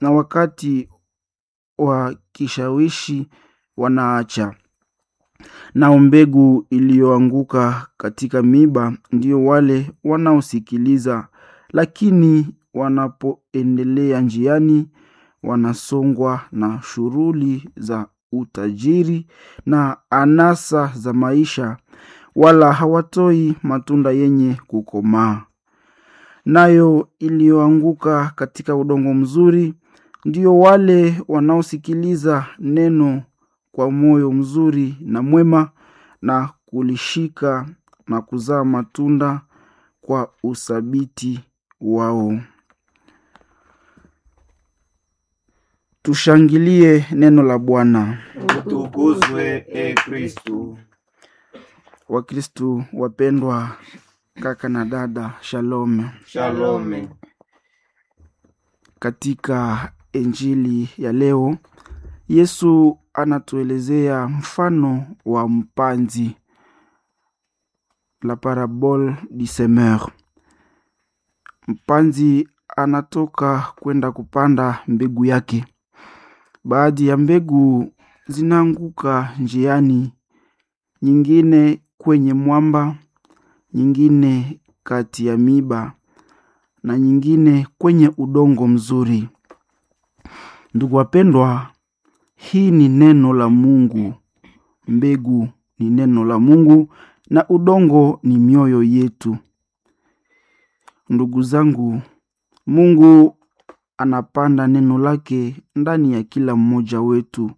na wakati wa kishawishi wanaacha. Nao mbegu iliyoanguka katika miiba ndio wale wanaosikiliza, lakini wanapoendelea njiani wanasongwa na shughuli za utajiri na anasa za maisha, wala hawatoi matunda yenye kukomaa. Nayo iliyoanguka katika udongo mzuri ndio wale wanaosikiliza neno kwa moyo mzuri na mwema, na kulishika na kuzaa matunda kwa uthabiti wao. Tushangilie neno la Bwana. Utukuzwe e Kristu. Wakristu wapendwa, kaka na dada, shalom. Shalom. Katika Injili ya leo, Yesu anatuelezea mfano wa mpanzi, la parabole du semeur. Mpanzi anatoka kwenda kupanda mbegu yake. Baadhi ya mbegu zinaanguka njiani, nyingine kwenye mwamba, nyingine kati ya miiba, na nyingine kwenye udongo mzuri. Ndugu wapendwa, hii ni neno la Mungu. Mbegu ni neno la Mungu na udongo ni mioyo yetu. Ndugu zangu, Mungu anapanda neno lake ndani ya kila mmoja wetu.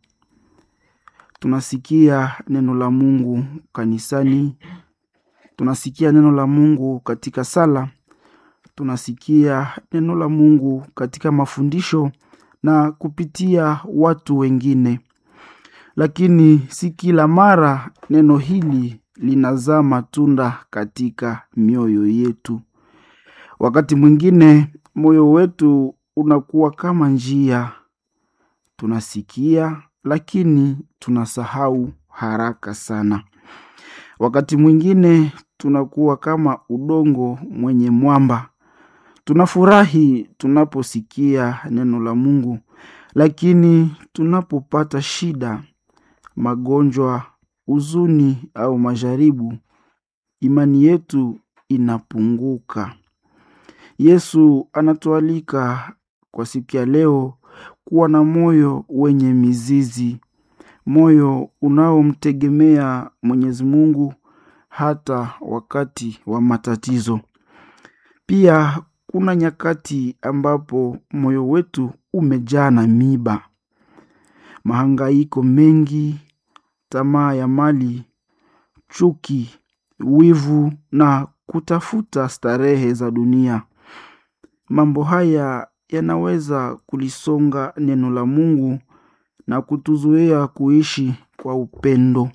Tunasikia neno la Mungu kanisani, tunasikia neno la Mungu katika sala, tunasikia neno la Mungu katika mafundisho na kupitia watu wengine. Lakini si kila mara neno hili linazaa matunda katika mioyo yetu. Wakati mwingine moyo wetu unakuwa kama njia. Tunasikia lakini tunasahau haraka sana. Wakati mwingine tunakuwa kama udongo mwenye mwamba. Tunafurahi tunaposikia neno la Mungu, lakini tunapopata shida, magonjwa, huzuni au majaribu, imani yetu inapunguka. Yesu anatualika kwa siku ya leo kuwa na moyo wenye mizizi, moyo unaomtegemea Mwenyezi Mungu hata wakati wa matatizo. Pia kuna nyakati ambapo moyo wetu umejaa na miiba, mahangaiko mengi, tamaa ya mali, chuki, wivu na kutafuta starehe za dunia. Mambo haya yanaweza kulisonga neno la Mungu na kutuzuia kuishi kwa upendo.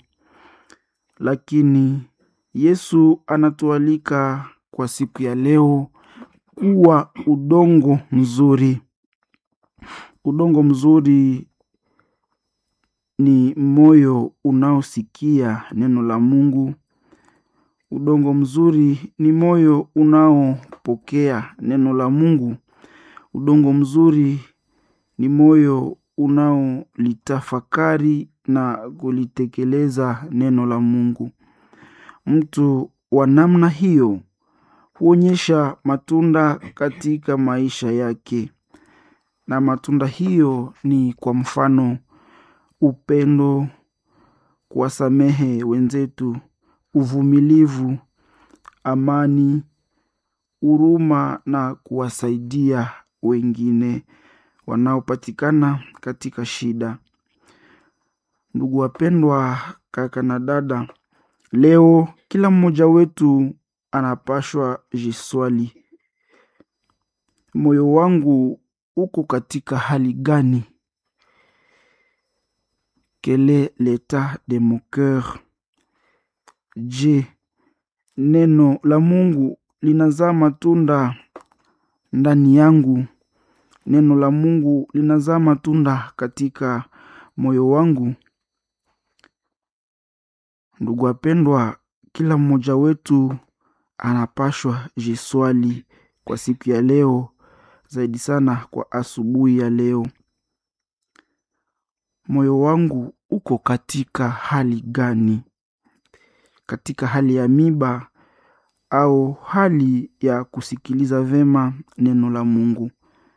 Lakini Yesu anatualika kwa siku ya leo kuwa udongo mzuri. Udongo mzuri ni moyo unaosikia neno la Mungu. Udongo mzuri ni moyo unaopokea neno la Mungu. Udongo mzuri ni moyo unaolitafakari na kulitekeleza neno la Mungu. Mtu wa namna hiyo huonyesha matunda katika maisha yake. Na matunda hiyo ni kwa mfano upendo, kuwasamehe wenzetu, uvumilivu, amani, huruma na kuwasaidia wengine wanaopatikana katika shida. Ndugu wapendwa, kaka na dada, leo kila mmoja wetu anapashwa jiswali, moyo wangu uko katika hali gani? Quel est l'état de mon cœur? Je, neno la Mungu linazaa matunda ndani yangu? Neno la Mungu linazaa matunda katika moyo wangu? Ndugu wapendwa, kila mmoja wetu anapashwa jiswali kwa siku ya leo zaidi sana kwa asubuhi ya leo. Moyo wangu uko katika hali gani? Katika hali ya miba au hali ya kusikiliza vema neno la Mungu?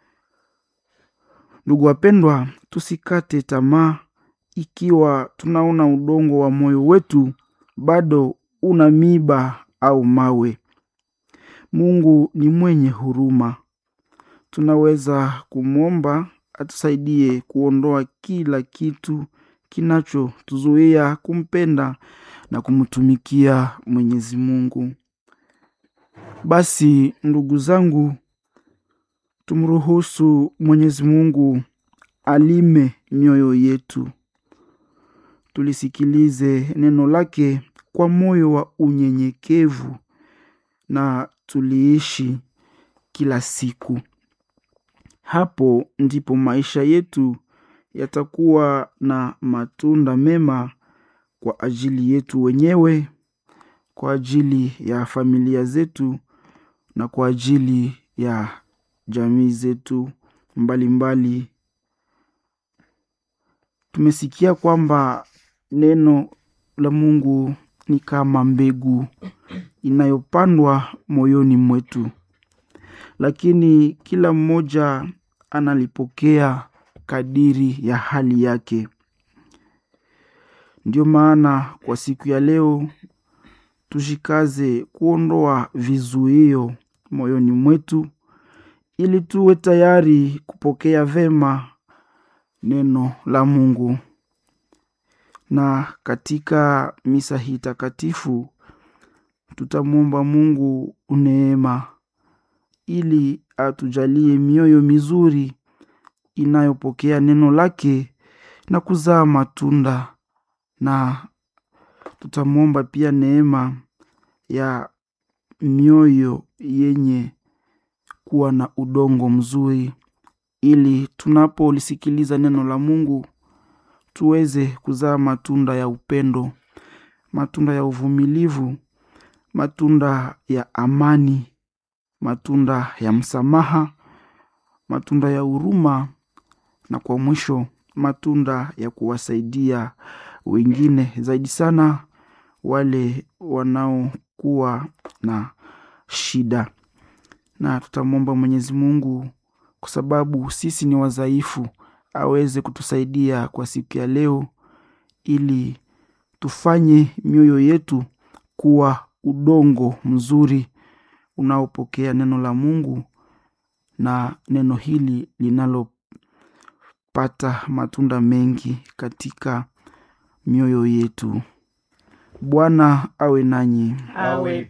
Ndugu wapendwa, tusikate tamaa ikiwa tunaona udongo wa moyo wetu bado una miba au mawe. Mungu ni mwenye huruma. Tunaweza kumwomba atusaidie kuondoa kila kitu kinachotuzuia kumpenda na kumtumikia Mwenyezi Mungu. Basi ndugu zangu, tumruhusu Mwenyezi Mungu alime mioyo yetu. Tulisikilize neno lake kwa moyo wa unyenyekevu na tuliishi kila siku. Hapo ndipo maisha yetu yatakuwa na matunda mema kwa ajili yetu wenyewe, kwa ajili ya familia zetu na kwa ajili ya jamii zetu mbalimbali. Tumesikia kwamba neno la Mungu ni kama mbegu inayopandwa moyoni mwetu, lakini kila mmoja analipokea kadiri ya hali yake. Ndio maana kwa siku ya leo tushikaze kuondoa vizuio moyoni mwetu ili tuwe tayari kupokea vema neno la Mungu. Na katika misa hii takatifu tutamwomba Mungu neema ili atujalie mioyo mizuri inayopokea neno lake na kuzaa matunda, na tutamwomba pia neema ya mioyo yenye kuwa na udongo mzuri ili tunapolisikiliza neno la Mungu tuweze kuzaa matunda ya upendo, matunda ya uvumilivu, matunda ya amani, matunda ya msamaha, matunda ya huruma, na kwa mwisho matunda ya kuwasaidia wengine, zaidi sana wale wanaokuwa na shida. Na tutamwomba Mwenyezi Mungu, kwa sababu sisi ni wadhaifu, aweze kutusaidia kwa siku ya leo ili tufanye mioyo yetu kuwa udongo mzuri unaopokea neno la Mungu, na neno hili linalopata matunda mengi katika mioyo yetu. Bwana awe nanyi. Awe